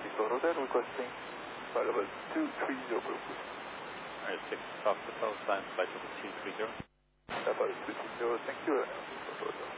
Rodan requesting flight level 230, please. Alright, 6 Fox Hotel, sign flight level 230. Level 230, thank you.